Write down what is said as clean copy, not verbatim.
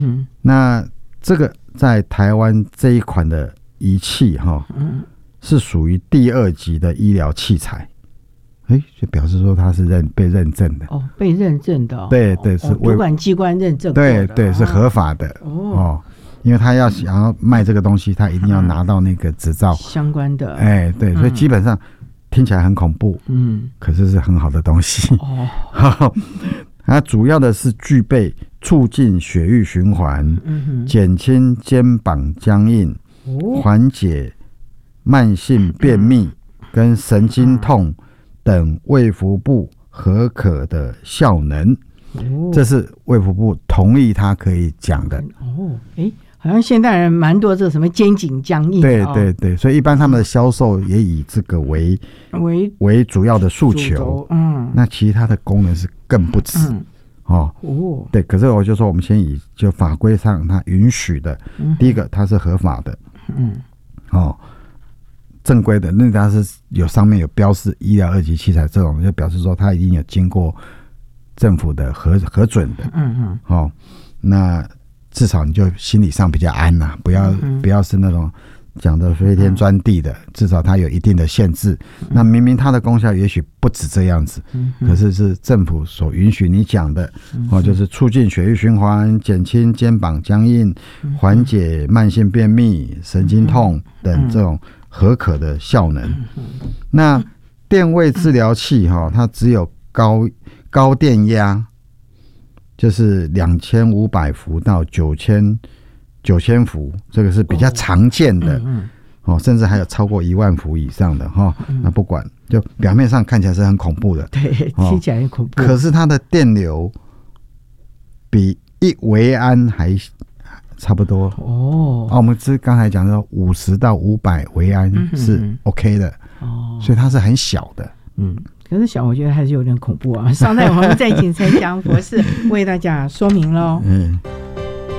那这个在台湾这一款的仪器是属于第2级的医疗器材。就表示说它是被认证的。 被认证的。 对对，是主管机关认证过的。 对对，是合法的。因为他想要卖这个东西，他一定要拿到那个执照相关的。 对，所以基本上听起来很恐怖，可是是很好的东西。它主要的是具备促进血液循环，减轻肩膀僵硬，缓解慢性便秘跟神经痛等卫福部核可的效能。这是卫福部同意他可以讲的。 好像现代人蛮多这什么肩颈僵硬。 对对对，所以一般他们的销售也以这个为主要的诉求。那其他的功能是更不止。对，可是我就说我们先以就法规上它允许的，第一个它是合法的，正规的，那它是有上面有标示医疗2级器材，这种就表示说它已经有经过政府的核准的。那至少你就心理上比较安啦，不要是那种讲的飞天钻地的，至少它有一定的限制。那明明它的功效也许不止这样子，可是是政府所允许你讲的，就是促进血液循环，减轻肩膀僵硬，缓解慢性便秘、神经痛等这种核可的效能。那电位治疗器它只有高电压，就是2500伏到9000伏，这个是比较常见的。甚至还有超过1万伏以上的那不管，就表面上看起来是很恐怖的， 对，听起来很恐怖。 可是它的电流比1微安还差不多。我们刚才讲的50到500微安是 OK 的。所以它是很小的。 可是小，我觉得还是有点恐怖啊。稍待我们再请陈翔博士为大家说明咯。